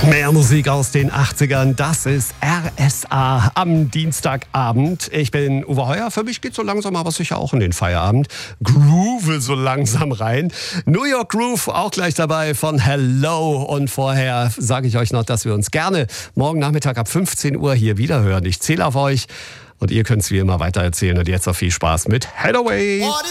Mehr Musik aus den 80ern, das ist RSA am Dienstagabend. Ich bin Uwe Heuer, für mich geht so langsam aber sicher auch in den Feierabend. Groove so langsam rein. New York Groove auch gleich dabei von Hello. Und vorher sage ich euch noch, dass wir uns gerne morgen Nachmittag ab 15 Uhr hier wieder hören. Ich zähle auf euch und ihr könnt es wie immer weitererzählen. Und jetzt noch viel Spaß mit Hathaway.